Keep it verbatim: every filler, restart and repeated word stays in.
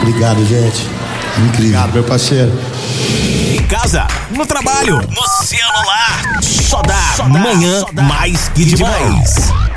Obrigado, gente. Incrível. Obrigado, meu parceiro. Em casa, no trabalho, no celular. Só dá, só dá manhã só dá. Mais que demais.